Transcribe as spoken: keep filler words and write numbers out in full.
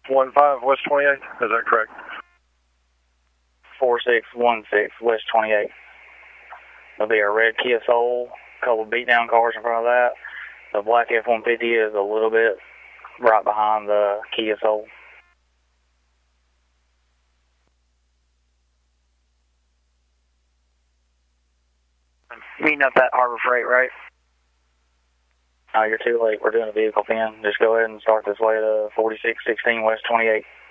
one five West twenty-eighth, is that correct? four six one six West twenty-eighth. There'll be a red Kia Soul, a couple beat down cars in front of that. The black F one fifty is a little bit right behind the Kia Soul. Meeting up at Harbor Freight, right? No, you're too late. We're doing a vehicle pin. Just go ahead and start this way to forty-six sixteen West twenty-eighth.